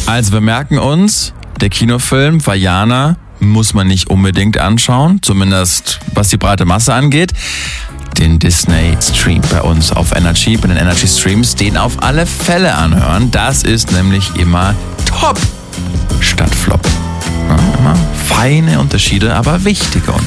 Also wir merken uns, der Kinofilm Vaiana muss man nicht unbedingt anschauen, zumindest was die breite Masse angeht. Den Disney Stream bei uns auf Energy, bei den Energy Streams, den auf alle Fälle anhören. Das ist nämlich immer top statt flop. Ja, immer feine Unterschiede, aber wichtige Unterschiede.